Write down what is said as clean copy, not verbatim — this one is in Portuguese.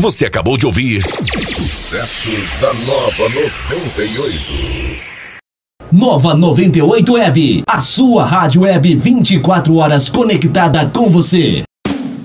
Você acabou de ouvir Sucessos da Nova 98. Nova 98 Web, a sua rádio web 24 horas conectada com você.